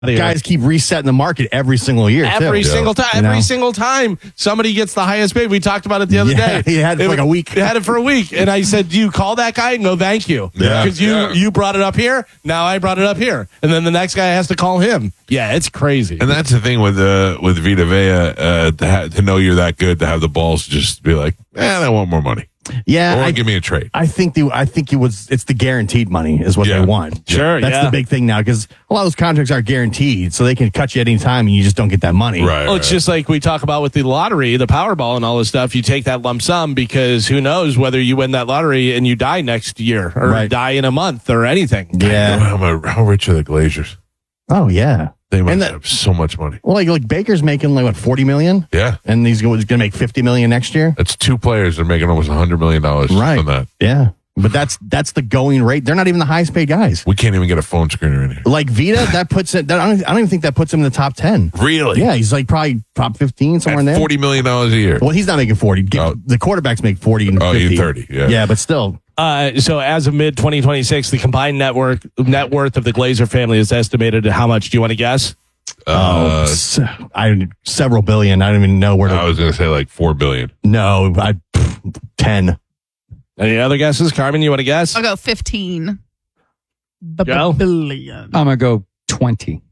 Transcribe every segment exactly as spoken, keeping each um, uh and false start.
guys keep resetting the market every single year. Every too. single time. You Every know? single time somebody gets the highest bid. We talked about it the other Yeah, day. he had it for like a week. He had it for a week. And I said, do you call that guy and go, thank you? Yeah. Because you, Yeah. you brought it up here. Now I brought it up here. And then the next guy has to call him. Yeah, it's crazy. And that's the thing with uh, with Vita Vea, uh, to, ha- to know you're that good, to have the balls to just be like, man, I want more money. Yeah, Or I, give me a trade. I think the I think it was it's the guaranteed money is what Yeah. they want. Sure, that's yeah. the big thing now because a lot of those contracts are guaranteed, so they can cut you at any time and you just don't get that money. Right. Well, it's just like we talk about with the lottery, the Powerball and all this stuff. You take that lump sum because who knows whether you win that lottery and you die next year or Right. die in a month or anything. Yeah. How, how rich are the Glazers? Oh yeah. They must And that- have so much money. Well, like like Baker's making like what forty million, Yeah. and he's going to make fifty million next year. That's two players that are making almost one hundred million dollars Right. on that. Yeah, but that's that's the going rate. They're not even the highest paid guys. We can't even get a phone screener in here. Like Vita, that puts it. That, I, don't, I don't even think that puts him in the top ten. Really? Yeah, he's like probably top fifteen somewhere in At there. forty million dollars a year. Well, he's not making forty. Oh. The quarterbacks make forty and Oh, fifty. you thirty, yeah. yeah, but still. Uh, so as of mid twenty twenty-six, the combined network net worth of the Glazer family is estimated at how much? Do you want to guess? Uh, oh, s- I several billion. I don't even know where to. I was going to say like four billion. no, I pff, ten. Any other guesses? Carmen, you want to guess? I'll go fifteen. B- Joe? billion. I'm going to go twenty.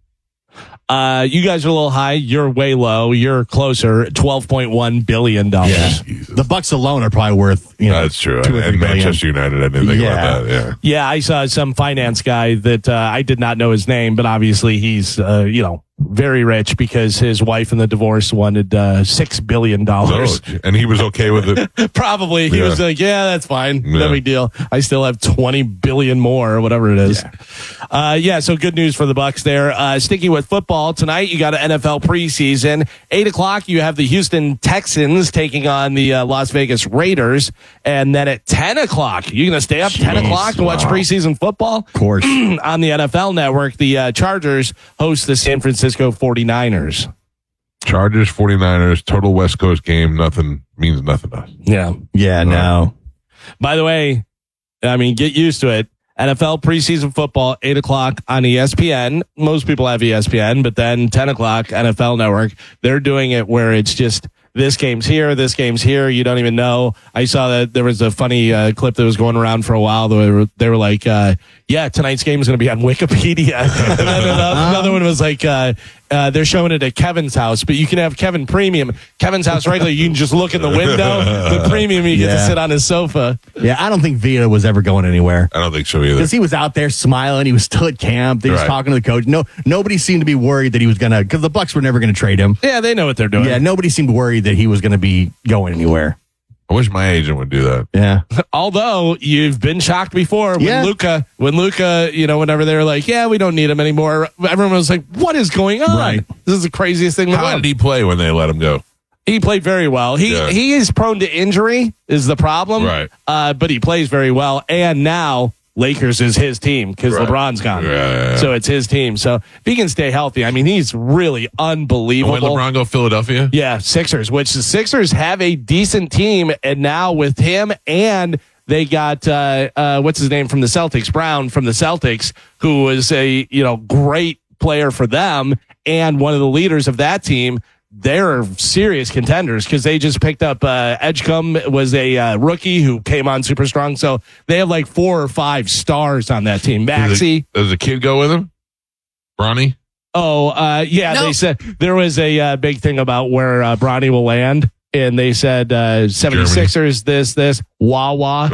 Uh, you guys are a little high. You're way low. You're closer. twelve point one billion dollars. Jesus. The Bucks alone are probably worth. You know, That's true. two And, or three and billion. Manchester United, I didn't think Yeah. about that. Yeah. Yeah, I saw some finance guy that uh, I did not know his name, but obviously he's, uh, you know, very rich because his wife in the divorce wanted uh, six billion dollars. So, and he was okay with it. Probably. He Yeah. was like, yeah, that's fine. No Yeah. big deal. I still have twenty billion more or whatever it is. Yeah. Uh, yeah. So good news for the Bucks there. Uh, sticking with football tonight, you got an N F L preseason. Eight o'clock, you have the Houston Texans taking on the uh, Las Vegas Raiders. And then at ten o'clock, you're going to stay up ten o'clock to watch wow. preseason football? Of course. On the N F L network, the uh, Chargers host the San Francisco forty-niners. Chargers, forty-niners, total West Coast game. Nothing means nothing to us. Yeah. Yeah, no. By the way, I mean, get used to it. N F L preseason football, eight o'clock on E S P N. Most people have E S P N, but then ten o'clock, N F L Network. They're doing it where it's just this game's here, this game's here. You don't even know. I saw that there was a funny uh, clip that was going around for a while. They were, they were like, uh, yeah, tonight's game is going to be on Wikipedia. And then another, another one was like, uh, uh, they're showing it at Kevin's house, but you can have Kevin Premium. Kevin's house regular, you can just look in the window. The Premium, you get to Yeah. sit on his sofa. Yeah, I don't think Vita was ever going anywhere. I don't think so either. Because he was out there smiling, he was still at camp. He was Right. talking to the coach. No, nobody seemed to be worried that he was gonna. Because the Bucks were never gonna trade him. Yeah, they know what they're doing. Yeah, nobody seemed worried that he was gonna be going anywhere. I wish my agent would do that. Yeah, Although you've been shocked before when Yeah. Luca, when Luca, you know, whenever they were like, yeah, we don't need him anymore. Everyone was like, what is going on? Right. This is the craziest thing in the How world. did he play when they let him go? He played very well. He Yeah. he is prone to injury is the problem. Right. Uh, but he plays very well. And now Lakers is his team because Right. LeBron's gone. Yeah, yeah, yeah. So it's his team. So if he can stay healthy, I mean, he's really unbelievable. When LeBron go Philadelphia? Yeah, Sixers, which the Sixers have a decent team, and now with him, and they got uh, uh, what's his name from the Celtics, Brown from the Celtics, who was a you know great player for them and one of the leaders of that team. They're serious contenders because they just picked up uh, Edgecombe was a uh, rookie who came on super strong. So they have like four or five stars on that team. Does Maxey. a, does a kid go with him? Bronny? Oh, uh, yeah, Nope. they said there was a uh, big thing about where uh, Bronny will land. And they said uh, seventy-sixers, this, this, Wawa.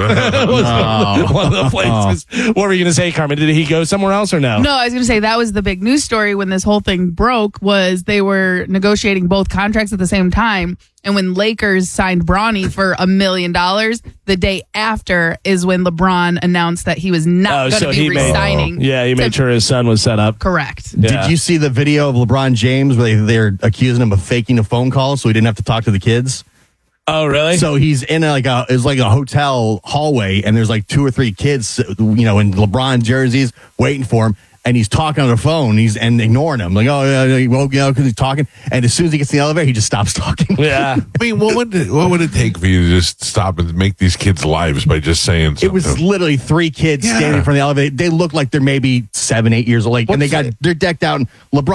was one of the places. What were you going to say, Carmen? Did he go somewhere else or no? No, I was going to say that was the big news story when this whole thing broke was they were negotiating both contracts at the same time. And when Lakers signed Bronny for a million dollars, the day after is when LeBron announced that he was not Oh, going to so be he made- resigning. Yeah, he made to- sure his son was set up. Correct. Yeah. Did you see the video of LeBron James where they, they're accusing him of faking a phone call so he didn't have to talk to the kids? Oh, really? So he's in a, like a it's like a hotel hallway, and there's like two or three kids, you know, in LeBron jerseys waiting for him. and he's talking on the phone. He's and ignoring him, like, oh, yeah, well, you know, because he's talking. And as soon as he gets in the elevator, he just stops talking. Yeah. I mean, what would it, what would it take for you to just stop and make these kids' lives by just saying something? It was literally three kids Yeah. standing in front of the elevator. They look like they're maybe seven, eight years old, like, and they What's got it- they're decked out. And LeBron